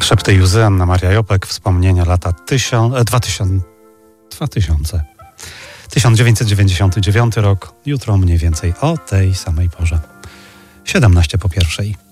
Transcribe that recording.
Szepty i łzy, Anna Maria Jopek, wspomnienia lata 1999 rok, jutro mniej więcej o tej samej porze. 17 po pierwszej.